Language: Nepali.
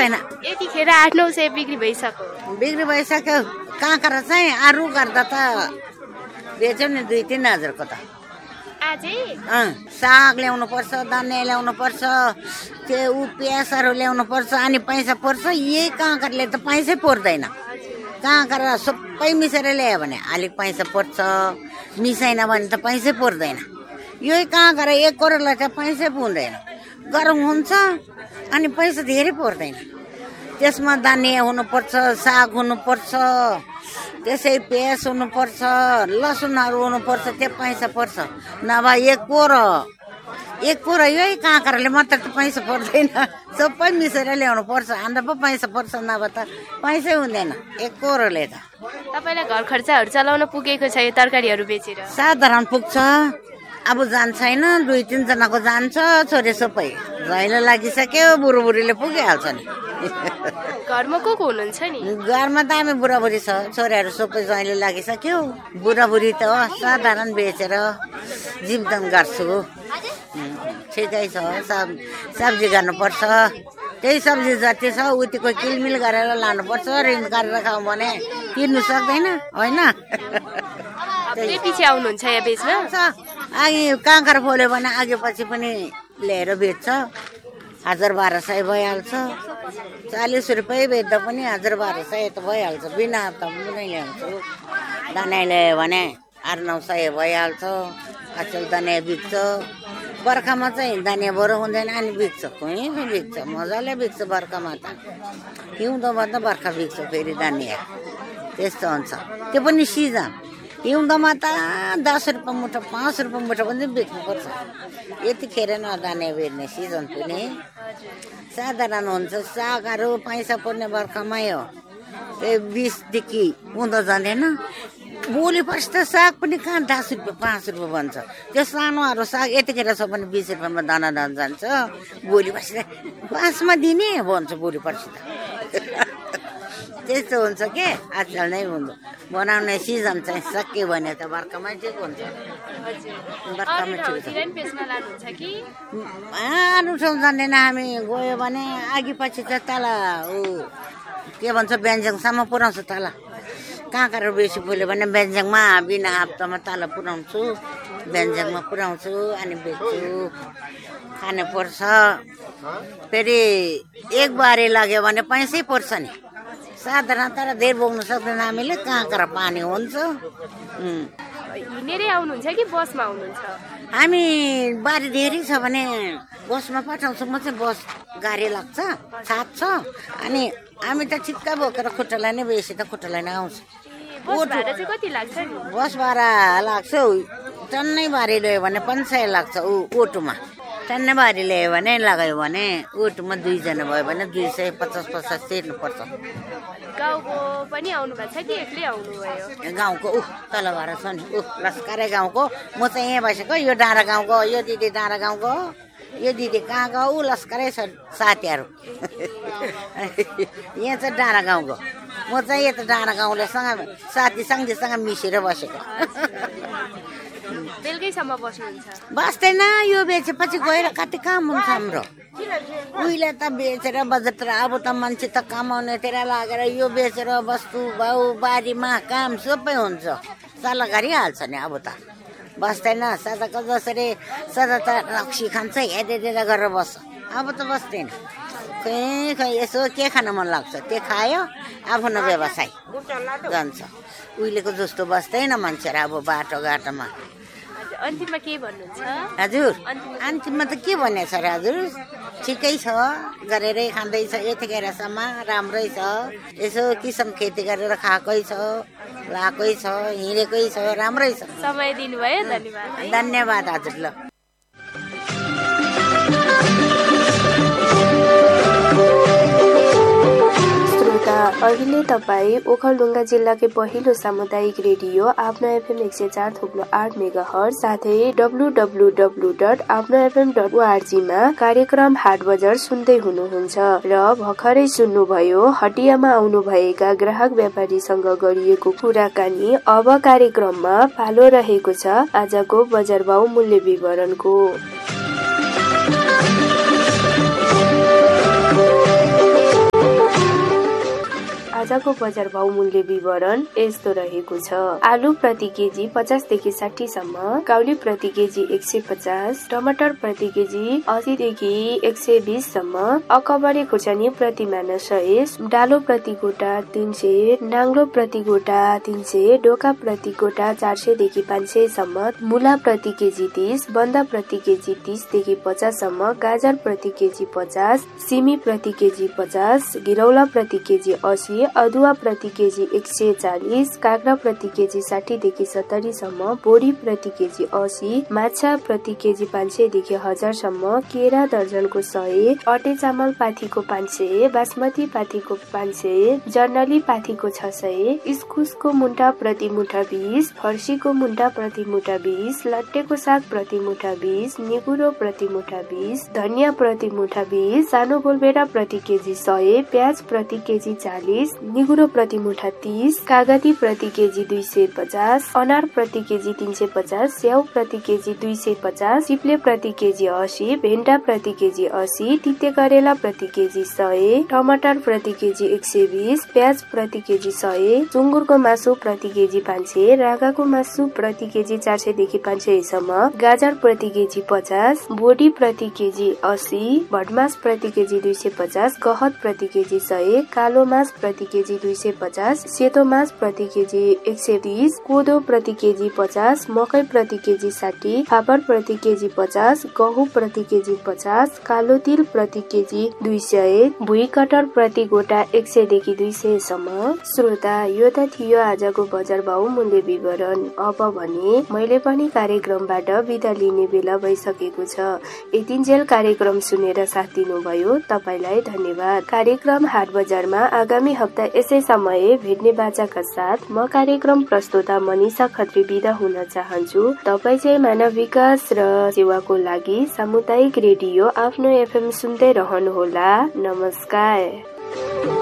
छैन। यतिखेर 800-900 बिक्री भइसक्यो। काँक्रा चाहिँ अरू गर्दा त बेच्यो नि 2-3 हजारको त। साग ल्याउनु पर्छ, धनियाँ ल्याउनु पर्छ, त्यो प्याजहरू ल्याउनु पर्छ, अनि पैसा पर्छ। यही काँक्राले त पैसै पर्दैन। काँक्रा सबै मिसाएर ल्यायो भने अलिक पैसा पर्छ, मिसाएन भने त पैसै पर्दैन। यही काँक्रा 1 करोडलाई त पैसै पुग्दैन। गरम हुन्छ अनि पैसा धेरै पर्दैन। त्यसमा धनियाँ हुनुपर्छ, साग हुनुपर्छ, त्यसै प्याज हुनुपर्छ, लसुनहरू हुनुपर्छ, त्यो पैसा पर्छ। नभए 1 कोरो यही काँक्राले मात्र त पैसा पर्दैन। सबै मिसाएर ल्याउनु पर्छ, अन्त पो पैसा पर्छ, नभए त पैसै हुँदैन 1 कोरोले त। तपाईँलाई घर खर्चहरू चलाउन पुगेको छ यो तरकारीहरू बेचेर? साधारण पुग्छ। अब जान्छ छैन, 2-3 जनाको जान्छ। छोरे सबै झैलो लागिसक्यो, बुढोबुढीले पुगिहाल्छ नि। घरमा को हुनुहुन्छ नि? घरमा त हामी बुढाबुढी छ, छोराहरू सबै झैलो लागिसक्यो। बुढाबुढी त साधारण बेचेर जीवदान गर्छु। ठिकै छ। सब्जी गर्नुपर्छ, त्यही सब्जी जति छ उतिको किलमिल गरेर लानुपर्छ। ऋण गरेर खाउँ भने किन्नु सक्दैन, होइन? पछि आउनुहुन्छ यहाँ बेच्न? अघि काँक्रा फोल्यो भने अघि पछि पनि ल्याएर बेच्छ। 1000-1200 भइहाल्छ। 40 रुपियाँ बेच्दा पनि 1000-1200 त भइहाल्छ। बिना त नै ल्याउँछु। धनियाँ ल्यायो भने 800-900 भइहाल्छ। अचेल धनियाँ बिक्छ। बर्खामा चाहिँ धनियाँ बरु हुँदैन, अनि बिक्छ, कहीँ बिक्छ, मजाले बिक्छ। बर्खामा त हिउँदोमा त बर्खा बिक्छ फेरि धनियाँ, त्यस्तो हुन्छ। त्यो पनि सिजन। हिउँदोमा त 10 रुपियाँ मुठो, 5 रुपियाँ मुठो पनि बेच्नुपर्छ। यतिखेर न धनियाँ बेच्ने सिजन पनि साधारण हुन्छ। सागहरू पैसा पर्ने बर्खामै हो। 20देखि उँधो जाँदैन। भोलि पर्सि त साग पनि कहाँ 10 रुपियाँ 5 रुपियाँ भन्छ। त्यो सानोहरू साग यतिखेर छ भने 20 रुपियाँमा दाना जान्छ। भोलि पर्सि त 5मा दिने भन्छ। भोलि पर्सि त त्यस्तो हुन्छ के। आजकल नै हुँदो बनाउने सिजन चाहिँ सक्यो भने त बर्खामै ठिक हुन्छ। बर्खामै ठिक अरू ठाउँ जाँदैन। हामी गयो भने अघि पछि त तल के भन्छ व्यञ्जनसम्म पुऱ्याउँछ। तल काँक्रा बेसी फुल्यो भने व्यञ्जनमा बिना हप्तामा तल पुऱ्याउँछु। व्यञ्जनमा पुऱ्याउँछु अनि बेच्छु। खानु पर्छ। फेरि 1 बारी लाग्यो भने पैसै पर्छ नि। साधारण तर धेर बोक्नु सक्दैन हामीले। काँक्रा पानी हुन्छ। हिँडेरै आउनुहुन्छ कि बसमा आउनुहुन्छ? हामी बारी धेरै छ भने बसमा पठाउँछु। म चाहिँ बस गाडी लाग्छ, छाप छ। अनि हामी त चिक्का बोकेर खुट्टालाई नै बेसी त खुट्टालाई नै आउँछ। बस भाडा चाहिँ कति लाग्छ नि? बस भाडा लाग्छ टन्नै बारी ल्यायो भने 500 लाग्छ। ओटोमा टन्नै बारी ल्यायो भने लगायो भने ओटोमा 2 जना भयो भने 250 तिर्नुपर्छ। गाउँको पनि आउनु भएको छ कि एक्लै आउनुभयो? गाउँको तलबाट छ नि लस्करे गाउँको। म चाहिँ यहाँ बसेको। यो डाँडा गाउँको, यो दिदी डाँडा गाउँको, यो दिदी कहाँको लस्करै छ साथीहरू। यहाँ चाहिँ डाँडा गाउँको। म चाहिँ यता डाँडा गाउँलेसँग साथी सङ्गीसँग मिसेर बसेको। बेलुकैसम्म बस्नुहुन्छ? बस्दैन। यो बेचेपछि गएर कति काम हुन्छ हाम्रो। उहिले त बेचेर बजार, अब त मान्छे त कमाउनेतिर लागेर यो बेचेर वस्तु भाउ बारीमा काम सबै हुन्छ। सल्लाह गरिहाल्छ नि। अब त बस्दैन। सदाको जसरी सदा त रक्सी खान्छ हेरेर गरेर बस्छ। अब त बस्दैन। खै यसो के खान मन लाग्छ त्यो खायो। आफ्नो व्यवसाय जान्छ। उहिलेको जस्तो बस्दैन मान्छेहरू अब बाटोघाटोमा। अन्तिममा के भन्नुहुन्छ? हजुर अन्तिममा त के भन्ने छ र हजुर? ठिकै छ, गरेरै खाँदैछ। यतिखेरसम्म राम्रै छ। यसो किसम खेती गरेर खाएकै छ, लाएकै छ, हिँडेकै छ, राम्रै छ। समय दिनुभयो, धन्यवाद। धन्यवाद हजुर। ल अहिले तपाईँ ओखलढुङ्गा जिल्लाकै पहिलो सामुदायिक रेडियो आफ्नो FM 104.8 मेगाहर्ज साथै www.afnofm.org मा कार्यक्रम हाट बजार सुन्दै हुनुहुन्छ र भर्खरै सुन्नुभयो हटियामा आउनुभएका ग्राहक व्यापारीसँग गरिएको कुराकानी। अब कार्यक्रममा पालो रहेको छ आजको बजार भाउ मूल्य विवरणको। आजको बजार भाउ मूल्य विवरण यस्तो रहेको छ। आलु प्रति केजी 50 देखि 60 सम्म, काउली प्रति केजी 150, टमाटर प्रति केजी 80 देखि 120 सम्म, अकबरे खुर्सानी प्रति माना 100, डालो प्रति गोटा 300, नाङ्लो प्रति गोटा 300, डोका प्रति गोटा 400 देखि 500 सम्म, मुला प्रति केजी 30, बन्दा प्रति केजी 30 देखि 50 सम्म, गाजर प्रति केजी 50, सिमी प्रति केजी 50, घिरौला प्रति केजी 80, अदुवा प्रति केजी 140, काँक्रा प्रति केजी 60 देखि 70 सम्म, बोडी प्रति केजी 80, माछा प्रति केजी 500 देखि 1000 सम्म, केरा दर्जनको 100, अटे चामल पाथीको 500, बासमती पाथीको 500, जर्नली पाथीको 600, इस्कुसको मुन्टा प्रति मुठा 20, फर्सीको मुन्टा प्रति मुठा 20, लट्टेको साग प्रति मुठा 20, निगुरो प्रति मुठा 20, धनिया प्रति मुठा 20, सानो गोलबेडा प्रति केजी 100, प्याज प्रति केजी 40, निगुरो प्रति मुठा 30, कागती प्रति केजी 250, अनार प्रति केजी 350, स्याउ प्रति केजी 250, सिप्ले प्रति केजी 80, भेन्डा प्रति केजी 80, तिते करेला प्रति केजी 100, टमाटर प्रति केजी 120, प्याज प्रति केजी 100, सुँगुरको मासु प्रति केजी 500, राँगाको मासु प्रति केजी 400 देखि 500 सम्म, गाजर प्रति केजी 50, बोडी प्रति केजी 80, भटमास प्रति केजी 250, गहत प्रति केजी 100, कालो मास प्रति केजी 250, सेतो मास प्रति केजी 130, कोदो प्रति केजी 50, मकै प्रति केजी 60, फापर प्रति केजी 50, गहुँ प्रति केजी 50, कालो तिल प्रति केजी 200, भुइँ कटर प्रति गोटा 100 देखि 200 सम्म। श्रोता, यो त थियो आजको बजार भाउ मूल्य विवरण। अब भने मैले पनि कार्यक्रमबाट बिदा लिने बेला भइसकेको छ। यतिन्जेल कार्यक्रम सुनेर साथ दिनुभयो तपाईलाई धन्यवाद। कार्यक्रम हाट बजारमा आगामी हप्ता यसै समय भेट्ने बाचाका साथ म कार्यक्रम प्रस्तोता मनिषा खत्री बिदा हुन चाहन्छु। तपाई चाहिँ मानव विकास र सेवाको लागि सामुदायिक रेडियो आफ्नो एफएम सुन्दै रहनुहोला। नमस्कार।